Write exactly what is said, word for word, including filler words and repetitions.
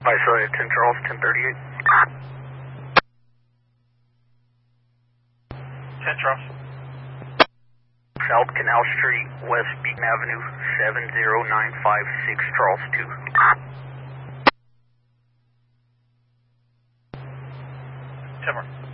Viceroy ten Charles, ten thirty-eight. ten Charles. South Canal Street, West Beacon Avenue, seven zero nine five six Charles two. ten more.